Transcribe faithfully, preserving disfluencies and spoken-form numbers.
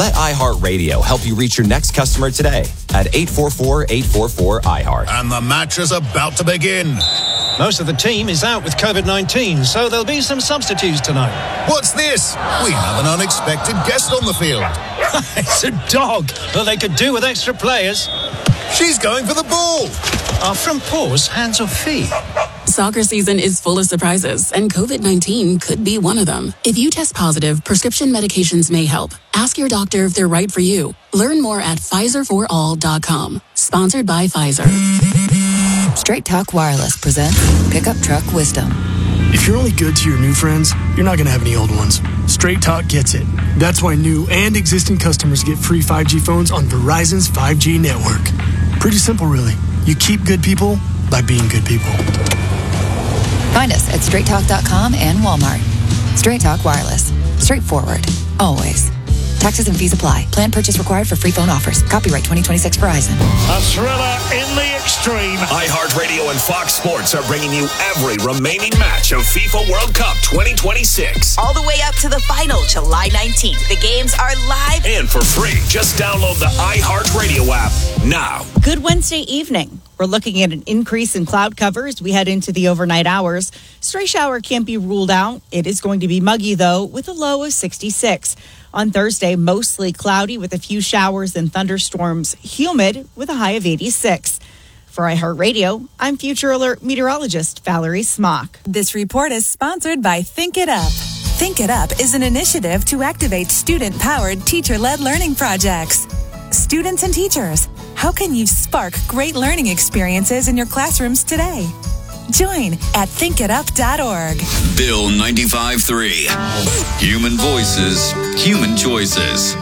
Let iHeartRadio help you reach your next customer today at eight four four, eight four four, I heart. And the match is about to begin. Most of the team is out with covid nineteen, so there'll be some substitutes tonight. What's this? We have an unexpected guest on the field. It's a dog. Well, they could do with extra players. She's going for the ball. Are from paws, hands or feet? Soccer season is full of surprises, and covid nineteen could be one of them. If you test positive, prescription medications may help. Ask your doctor if they're right for you. Learn more at Pfizer for all dot com. Sponsored by Pfizer. Straight Talk Wireless presents Pickup Truck Wisdom. If you're only good to your new friends, you're not going to have any old ones. Straight Talk gets it. That's why new and existing customers get free five G phones on Verizon's five G network. Pretty simple, really. You keep good people by being good people. Find us at straight talk dot com and Walmart. Straight Talk Wireless. Straightforward. Always. Taxes and fees apply. Plan purchase required for free phone offers. Copyright twenty twenty-six Verizon. A thriller in the extreme. iHeartRadio and Fox Sports are bringing you every remaining match of FIFA World Cup twenty twenty-six. All the way up to the final, July nineteenth. The games are live and for free. Just download the iHeartRadio app now. Good Wednesday evening. We're looking at an increase in cloud cover as we head into the overnight hours. Stray shower can't be ruled out. It is going to be muggy, though, with a low of sixty-six. On Thursday, mostly cloudy with a few showers and thunderstorms, humid with a high of eighty-six. For iHeartRadio, I'm Future Alert meteorologist Valerie Smock. This report is sponsored by Think It Up. Think It Up is an initiative to activate student-powered, teacher-led learning projects. Students and teachers, how can you spark great learning experiences in your classrooms today? Join at think it up dot org. Bill ninety-five point three. Human voices, human choices.